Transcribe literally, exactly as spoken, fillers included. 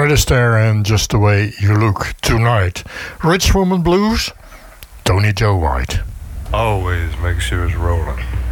Fred Astaire and Just the Way You Look Tonight. Rich Woman Blues, Tony Joe White. Always make sure it's rolling.